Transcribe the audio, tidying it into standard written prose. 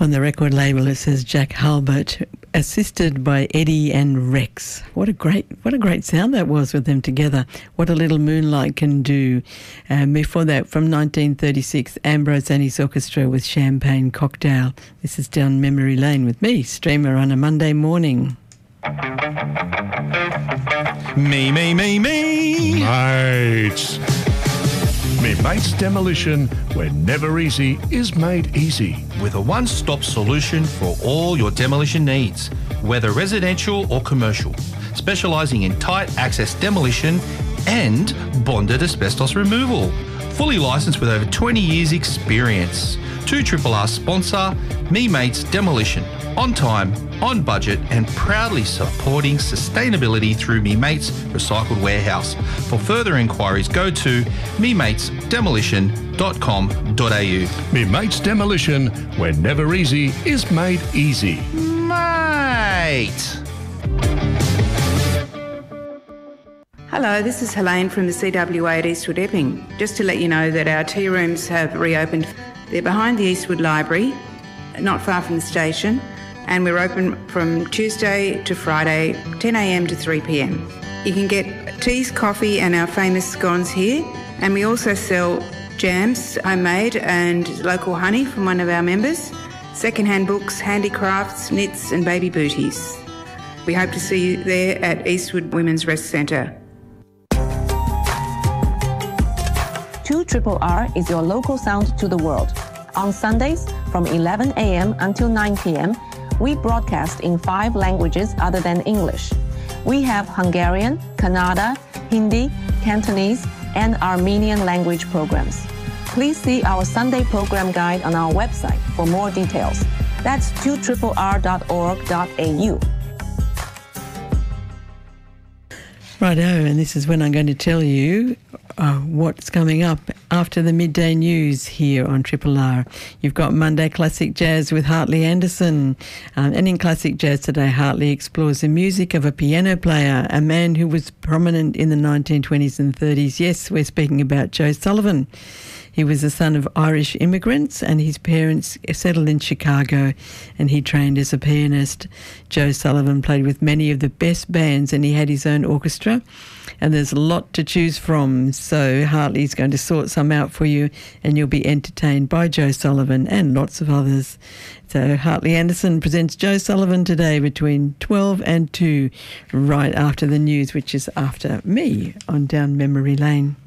On the record label, it says Jack Halbert, assisted by Eddie and Rex. What a great sound that was with them together. What a Little Moonlight Can Do. Before that, from 1936, Ambrose and his orchestra with Champagne Cocktail. This is Down Memory Lane with me, Streamer, on a Monday morning. Me. Mates. Me Mates Demolition, where never easy is made easy. With a one-stop solution for all your demolition needs, whether residential or commercial, specialising in tight access demolition and bonded asbestos removal. Fully licensed with over 20 years experience. 2RRR sponsor, Me Mates Demolition. On time, on budget, and proudly supporting sustainability through Me Mates Recycled Warehouse. For further inquiries, go to mematesdemolition.com.au. Me Mates Demolition, where never easy is made easy. Mate! Hello, this is Helene from the CWA at Eastwood Epping. Just to let you know that our tea rooms have reopened. They're behind the Eastwood Library, not far from the station, and we're open from Tuesday to Friday, 10 a.m. to 3 p.m. You can get teas, coffee and our famous scones here, and we also sell jams, homemade and local honey from one of our members, second-hand books, handicrafts, knits and baby booties. We hope to see you there at Eastwood Women's Rest Centre. 2RRR is your local sound to the world. On Sundays from 11 a.m. until 9 p.m, we broadcast in 5 languages other than English. We have Hungarian, Kannada, Hindi, Cantonese, and Armenian language programs. Please see our Sunday program guide on our website for more details. That's 2RRR.org.au. Righto, and this is when I'm going to tell you what's coming up after the midday news here on Triple R. You've got Monday Classic Jazz with Hartley Anderson. And in Classic Jazz today, Hartley explores the music of a piano player, a man who was prominent in the 1920s and 30s. Yes, we're speaking about Joe Sullivan. He was the son of Irish immigrants and his parents settled in Chicago and he trained as a pianist. Joe Sullivan played with many of the best bands and he had his own orchestra. And there's a lot to choose from, so Hartley's going to sort some out for you and you'll be entertained by Joe Sullivan and lots of others. So Hartley Anderson presents Joe Sullivan today between 12 and 2, right after the news, which is after me on Down Memory Lane.